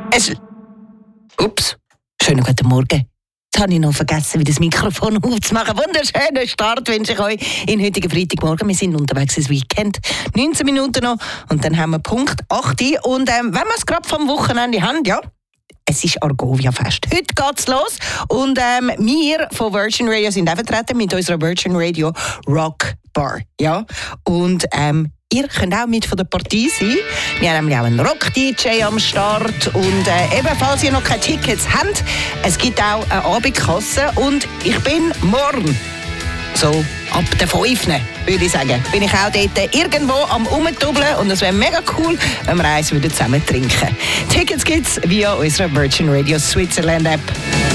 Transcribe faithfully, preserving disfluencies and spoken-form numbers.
Es... Ups, schönen guten Morgen. Jetzt habe ich noch vergessen, wie das Mikrofon aufzumachen. Wunderschönen Start wünsche ich euch in heutigen Freitagmorgen. Wir sind unterwegs ins Weekend. neunzehn Minuten noch und dann haben wir Punkt acht. Und ähm, wenn wir es gerade vom Wochenende haben, ja, es ist Argovia-Fest. Heute geht's los und ähm, wir von Virgin Radio sind auch vertreten mit unserer Virgin Radio Rock Bar. Ja? Und ähm, ihr könnt auch mit von der Partie sein. Wir haben nämlich auch einen Rock-D J am Start. Und äh, eben, falls ihr noch keine Tickets habt, es gibt auch eine Abendkasse. Und ich bin morgen, so ab der fünf, würde ich sagen, bin ich auch dort irgendwo am Rumtubbeln. Und es wäre mega cool, wenn wir eins zusammen trinken würden. Tickets gibt es via unserer Virgin Radio Switzerland App.